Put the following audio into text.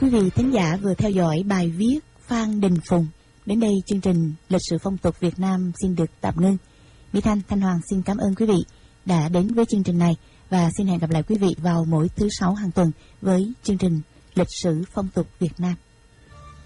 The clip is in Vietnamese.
Quý vị thính giả vừa theo dõi bài viết Phan Đình Phùng. Đến đây chương trình Lịch sử phong tục Việt Nam xin được tạm ngưng. Mỹ Thanh Hoàng xin cảm ơn quý vị đã đến với chương trình này và xin hẹn gặp lại quý vị vào mỗi thứ Sáu hàng tuần với chương trình Lịch sử phong tục Việt Nam.